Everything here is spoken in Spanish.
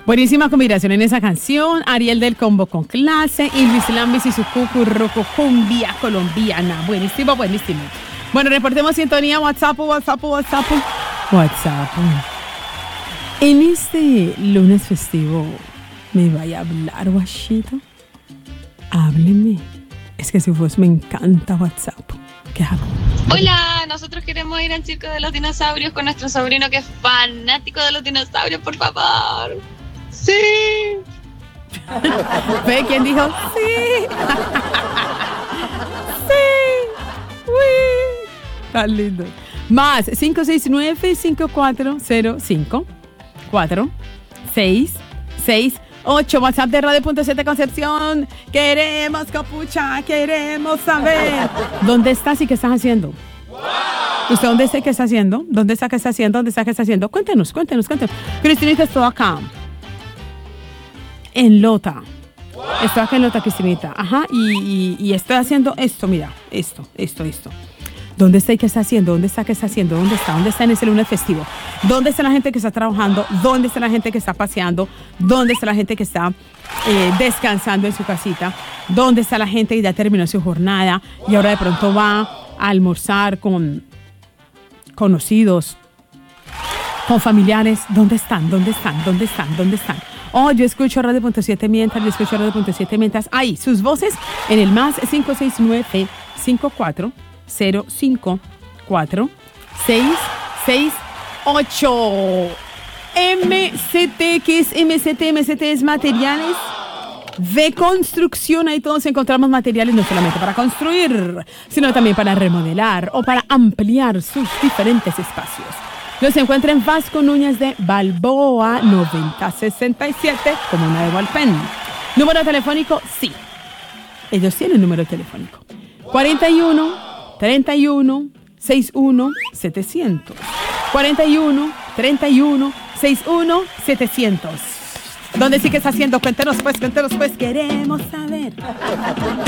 Buenísima combinación en esa canción. Ariel del Combo con clase y Luis Lambis y su cucurroco cumbia colombiana. Buenísimo, buenísimo. Bueno, reportemos sintonía. WhatsApp. En este lunes festivo, ¿me vaya a hablar, guachito? Hábleme. Es que si vos me encanta WhatsApp. ¿Qué hago? Hola, nosotros queremos ir al circo de los dinosaurios con nuestro sobrino que es fanático de los dinosaurios, por favor. ¡Sí! ¿Ve quién dijo? ¡Sí! ¡Sí! ¡Uy! Tan lindo. Más 569-540-5-4-6-6-8. WhatsApp de Radio.7 Concepción. Queremos, Capucha, queremos saber. ¿Dónde estás y qué estás haciendo? ¿Usted dónde está y qué está haciendo? ¿Dónde está, qué está haciendo? ¿Dónde está, qué está haciendo? Cuéntenos. Cristinita, estoy acá. En Lota. Estoy acá en Lota, Cristinita. Ajá, y estoy haciendo esto, mira. Esto. ¿Dónde está y qué está haciendo? ¿Dónde está, qué está haciendo? ¿Dónde está en ese lunes festivo? ¿Dónde está la gente que está trabajando? ¿Dónde está la gente que está paseando? ¿Dónde está la gente que está descansando en su casita? ¿Dónde está la gente que ya terminó su jornada y ahora de pronto va a almorzar con conocidos, con familiares? ¿Dónde están? Oh, yo escucho Radio.7 mientras. Ahí, sus voces en el más 569-540-5-4-6-6-8. MCT, ¿qué es MCT? MCT es materiales de construcción. Ahí todos encontramos materiales no solamente para construir, sino también para remodelar o para ampliar sus diferentes espacios. Los encuentra en Vasco Núñez de Balboa 9067, comuna de Hualpén. Número telefónico, sí. Ellos tienen número telefónico. 41 31 61 700. 41 31 61 700. ¿Dónde sí que está haciendo? Cuéntenos pues. Queremos saber.